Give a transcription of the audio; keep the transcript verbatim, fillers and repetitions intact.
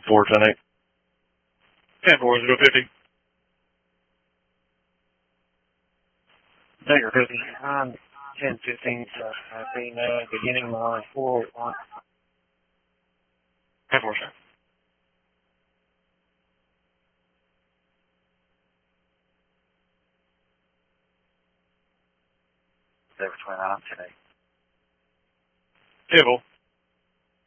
four ten eight. ten four zero fifty. Dagger fifty. On ten fifteen, uh, being, uh, beginning line four one. ten four, sir. Dagger twenty-nine, ten eight. Table.